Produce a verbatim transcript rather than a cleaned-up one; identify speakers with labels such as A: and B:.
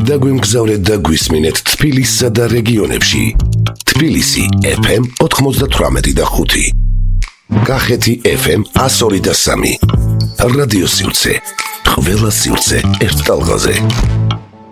A: დაგვემგზავრეთ და გვისმინეთ თბილისსა და რეგიონებში. თბილისი ეფ ემ ოთხმოცდათვრამეტი და ხუთი. კახეთი ეფ ემ εκατო ორი და სამი. რადიო სივრცე. ყველა სივრცე ერთ ტალღაზე.